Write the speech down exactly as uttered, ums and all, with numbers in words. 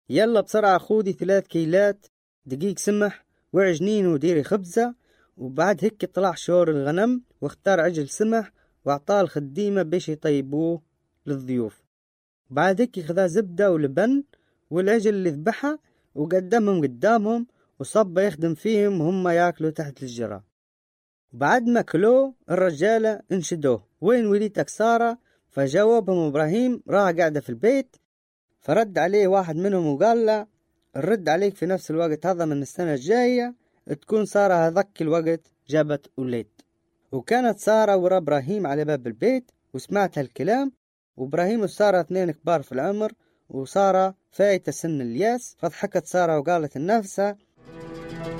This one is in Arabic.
يلا بسرعة خودي ثلاث كيلات دقيق سمح وعجنين وديري خبزة. وبعد هيك طلع شور الغنم واختار عجل سمح واعطاه الخديمة بيش يطيبوه للضيوف. بعد هيك خذا زبدة ولبن والعجل اللي ذبحها وقدمهم قدامهم وصب يخدم فيهم وهم ياكلوا تحت الجرة. بعد ما كلوا الرجالة انشدوه وين وليتك سارة؟ فجاوبهم إبراهيم راح قاعدة في البيت. فرد عليه واحد منهم وقال له الرد عليك في نفس الوقت هذا من السنة الجاية تكون سارة هذاك الوقت جابت أولاد. وكانت سارة ورا إبراهيم على باب البيت وسمعت هالكلام. وإبراهيم وسارة اثنين كبار في العمر وسارة فايتة سن الياس. فضحكت سارة وقالت لنفسها